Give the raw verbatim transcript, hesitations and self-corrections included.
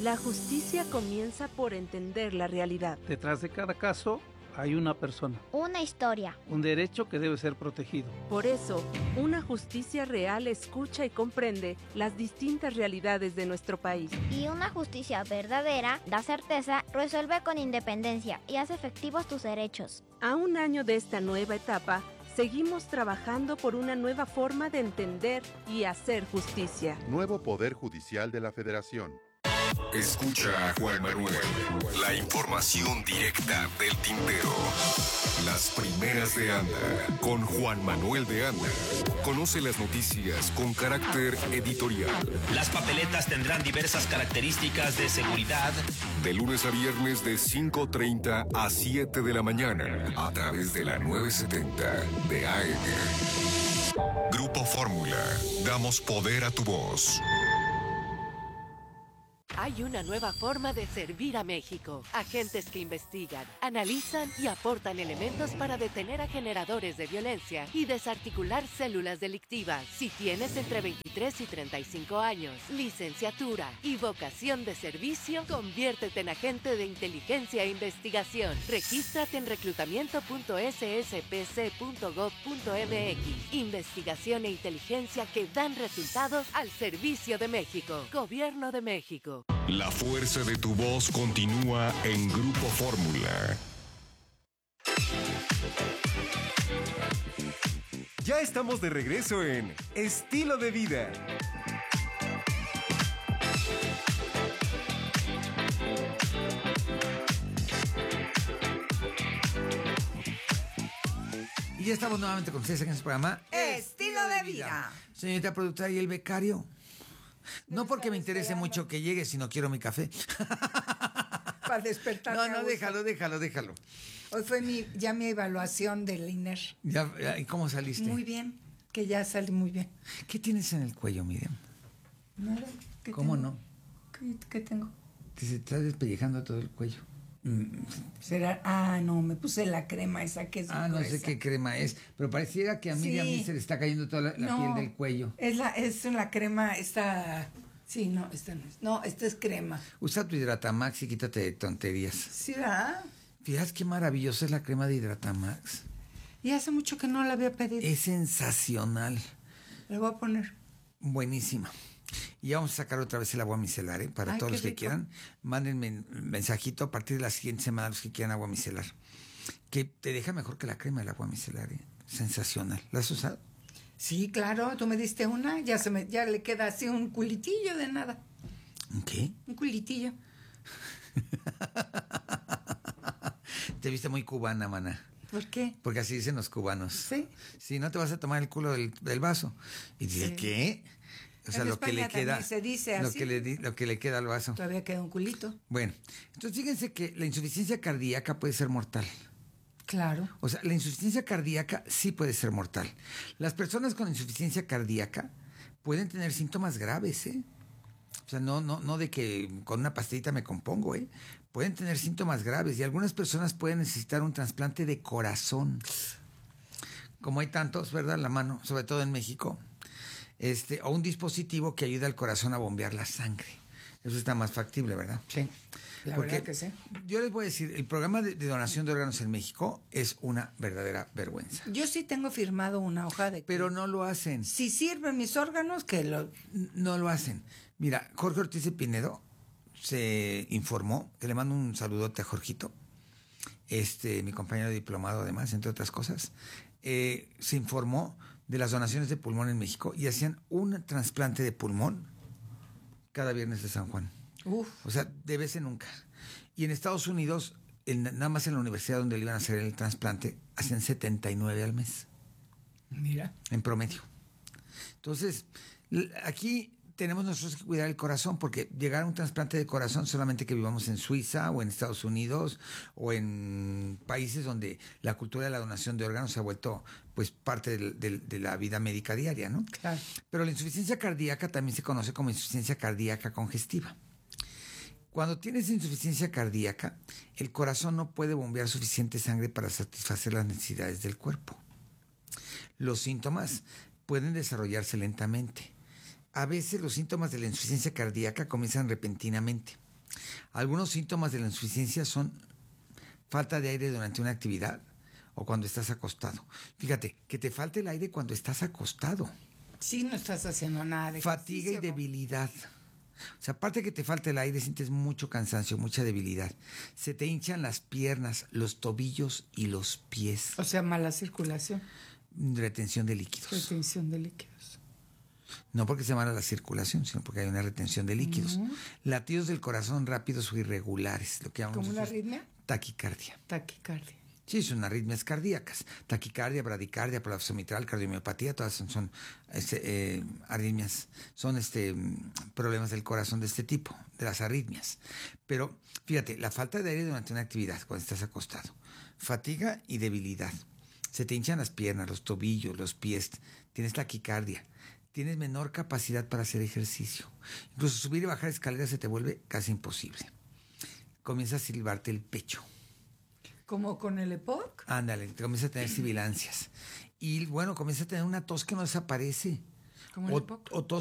La justicia comienza por entender la realidad. Detrás de cada caso hay una persona. Una historia. Un derecho que debe ser protegido. Por eso, una justicia real escucha y comprende las distintas realidades de nuestro país. Y una justicia verdadera da certeza, resuelve con independencia y hace efectivos tus derechos. A un año de esta nueva etapa, seguimos trabajando por una nueva forma de entender y hacer justicia. Nuevo Poder Judicial de la Federación. Escucha a Juan Manuel. La información directa del tintero. Las primeras de Anda. Con Juan Manuel de Anda. Conoce las noticias con carácter editorial. Las papeletas tendrán diversas características de seguridad. De lunes a viernes de cinco treinta a siete de la mañana. A través de la novecientos setenta de A M. Grupo Fórmula. Damos poder a tu voz. Hay una nueva forma de servir a México. Agentes que investigan, analizan y aportan elementos para detener a generadores de violencia y desarticular células delictivas. Si tienes entre veintitrés y treinta y cinco años, licenciatura y vocación de servicio, conviértete en agente de inteligencia e investigación. Regístrate en reclutamiento punto s s p c punto gov punto m x. Investigación e inteligencia que dan resultados al servicio de México. Gobierno de México. La fuerza de tu voz continúa en Grupo Fórmula. Ya estamos de regreso en Estilo de Vida. Y ya estamos nuevamente con ustedes en este programa Estilo de Vida. Señorita productora, ¿y el becario? No porque me interese mucho que llegue, sino quiero mi café. Para despertar. No, no, déjalo, déjalo, déjalo. Hoy fue mi, ya mi evaluación del I N E R. Ya, ¿y cómo saliste? Muy bien, que ya salí muy bien. ¿Qué tienes en el cuello, Miriam? Nada. ¿Qué ¿Cómo tengo? no? ¿Qué, qué tengo? Te se está despellejando todo el cuello. Mm. ¿Será? Ah, no, me puse la crema esa que es Ah, no gruesa. sé qué crema es, pero pareciera que a Miriam Sí. se le está cayendo toda la, la No, piel del cuello. Es la, es la crema, esta... Sí, no, esta no es. No, esta es crema. Usa tu Hidratamax y quítate de tonterías. ¿Sí, verdad? Fíjate qué maravillosa es la crema de Hidratamax. Y hace mucho que no la había pedido. Es sensacional. Le voy a poner. Buenísima. Y ya vamos a sacar otra vez el agua micelar, ¿eh? Para Ay, todos qué los que rico. quieran. Mándenme un mensajito a partir de la siguiente semana los que quieran agua micelar. Que te deja mejor que la crema del agua micelar, ¿eh? Sensacional. ¿La has usado? Sí, claro, tú me diste una, ya se me, ya le queda así un culitillo de nada. ¿Qué? Un culitillo. Te viste muy cubana, maná. ¿Por qué? Porque así dicen los cubanos. Sí. Si no te vas a tomar el culo del, del vaso. Y dice, Sí. ¿qué? O sea, En lo que España le queda. también se dice lo así. que le di- lo que le queda al vaso. Todavía queda un culito. Bueno, entonces fíjense que la insuficiencia cardíaca puede ser mortal. Claro. O sea, la insuficiencia cardíaca sí puede ser mortal. Las personas con insuficiencia cardíaca pueden tener síntomas graves, ¿eh? O sea, no, no, no de que con una pastillita me compongo, ¿eh? Pueden tener síntomas graves y algunas personas pueden necesitar un trasplante de corazón. Como hay tantos, ¿verdad? En la mano, sobre todo en México. Este, o un dispositivo que ayude al corazón a bombear la sangre. Eso está más factible, ¿verdad? Sí. La Porque verdad que sí. yo les voy a decir, el programa de, de donación de órganos en México es una verdadera vergüenza. Yo sí tengo firmado una hoja de que Pero no lo hacen. si sirven mis órganos, que lo... No lo hacen. Mira, Jorge Ortiz de Pinedo se informó, que le mando un saludote a Jorgito, este, mi compañero de diplomado además, entre otras cosas, eh, se informó de las donaciones de pulmón en México y hacían un trasplante de pulmón cada viernes de San Juan. Uf. O sea, de vez en nunca. Y en Estados Unidos, en, nada más en la universidad donde le iban a hacer el trasplante, hacían setenta y nueve al mes. Mira. En promedio. Entonces, l- aquí tenemos nosotros que cuidar el corazón, porque llegar a un trasplante de corazón solamente que vivamos en Suiza o en Estados Unidos o en países donde la cultura de la donación de órganos se ha vuelto pues parte del- del- de la vida médica diaria, ¿no? Claro. Pero la insuficiencia cardíaca también se conoce como insuficiencia cardíaca congestiva. Cuando tienes insuficiencia cardíaca, el corazón no puede bombear suficiente sangre para satisfacer las necesidades del cuerpo. Los síntomas pueden desarrollarse lentamente. A veces los síntomas de la insuficiencia cardíaca comienzan repentinamente. Algunos síntomas de la insuficiencia son falta de aire durante una actividad o cuando estás acostado. Fíjate, que te falte el aire cuando estás acostado. Sí, no estás haciendo nada de Fatiga y ejercicio. debilidad. O sea, aparte que te falte el aire, sientes mucho cansancio, mucha debilidad. Se te hinchan las piernas, los tobillos y los pies. O sea, mala circulación, Retención de líquidos. retención de líquidos. No porque sea mala la circulación, sino porque hay una retención de líquidos. Ujú. Latidos del corazón rápidos o irregulares, lo que llamamos ¿Como una nosotros arritmia? taquicardia. Taquicardia. Sí, son arritmias cardíacas. Taquicardia, bradicardia, prolapso mitral, cardiomiopatía, todas son, son este, eh, arritmias, son este, mm, problemas del corazón de este tipo, de las arritmias. Pero fíjate, la falta de aire durante una actividad, cuando estás acostado, fatiga y debilidad. Se te hinchan las piernas, los tobillos, los pies, tienes taquicardia, tienes menor capacidad para hacer ejercicio. Incluso subir y bajar escaleras se te vuelve casi imposible. Comienza a silbarte el pecho. ¿Como con el E P O C? Ándale, te comienza a tener sibilancias. Y bueno, comienza a tener una tos que no desaparece. ¿Como el O, E P O C? o tos